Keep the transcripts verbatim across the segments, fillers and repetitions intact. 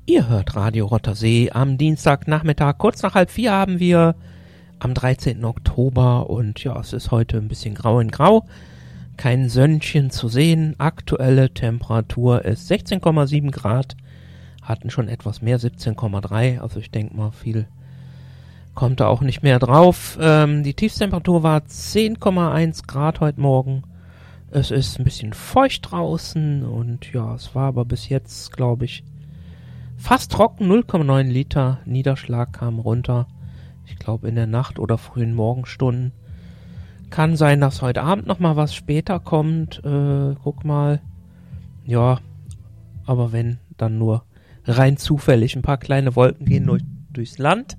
Ihr hört Radio Rottersee am Dienstagnachmittag. Kurz nach halb vier haben wir am dreizehnten Oktober und ja, es ist heute ein bisschen grau in grau. Kein Sönnchen zu sehen. Aktuelle Temperatur ist sechzehn Komma sieben Grad. Hatten schon etwas mehr, siebzehn Komma drei. Also ich denke mal, viel kommt da auch nicht mehr drauf. Ähm, die Tiefstemperatur war zehn Komma eins Grad heute Morgen. Es ist ein bisschen feucht draußen und ja, es war aber bis jetzt, glaube ich, fast trocken. null Komma neun Liter Niederschlag kam runter. Ich glaube in der Nacht oder frühen Morgenstunden. Kann sein, dass heute Abend nochmal was später kommt. Äh, guck mal. Ja, aber wenn, dann nur rein zufällig. Ein paar kleine Wolken gehen durch, durchs Land.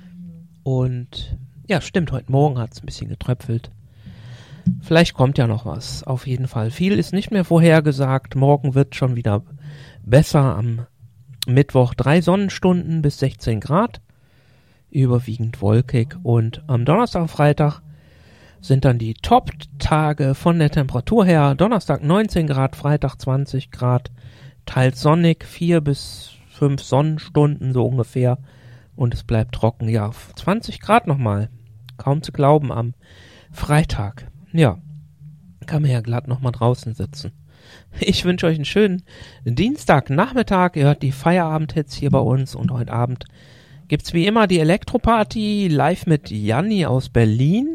Und ja, stimmt, heute Morgen hat es ein bisschen getröpfelt. Vielleicht kommt ja noch was. Auf jeden Fall. Viel ist nicht mehr vorhergesagt. Morgen wird schon wieder besser. Am Mittwoch drei Sonnenstunden bis sechzehn Grad. Überwiegend wolkig. Und am Donnerstag und Freitag sind dann die Top-Tage von der Temperatur her. Donnerstag neunzehn Grad, Freitag zwanzig Grad. Teils sonnig, vier bis fünf Sonnenstunden so ungefähr. Und es bleibt trocken. Ja, zwanzig Grad nochmal. Kaum zu glauben am Freitag. Ja, kann man ja glatt nochmal draußen sitzen. Ich wünsche euch einen schönen Dienstagnachmittag. Ihr hört die Feierabend-Hits hier bei uns. Und heute Abend gibt's wie immer die Elektroparty live mit Janni aus Berlin.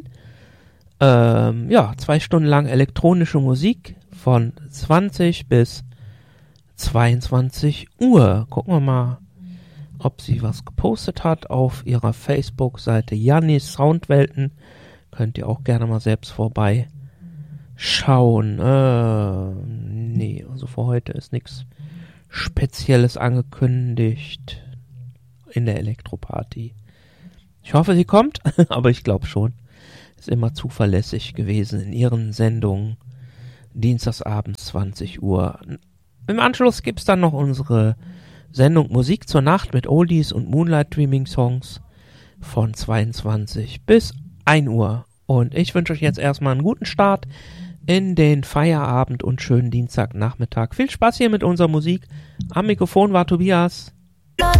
Ähm, ja, zwei Stunden lang elektronische Musik von zwanzig bis zweiundzwanzig Uhr. Gucken wir mal, ob sie was gepostet hat auf ihrer Facebook-Seite Jannis Soundwelten. Könnt ihr auch gerne mal selbst vorbei schauen. Äh, nee, also für heute ist nichts Spezielles angekündigt in der Elektroparty. Ich hoffe, sie kommt, aber ich glaube schon. Ist immer zuverlässig gewesen in ihren Sendungen. Dienstagsabends zwanzig Uhr. Im Anschluss gibt's dann noch unsere Sendung Musik zur Nacht mit Oldies und Moonlight Dreaming Songs von zweiundzwanzig bis ein Uhr. Und ich wünsche euch jetzt erstmal einen guten Start in den Feierabend und schönen Dienstagnachmittag. Viel Spaß hier mit unserer Musik. Am Mikrofon war Tobias.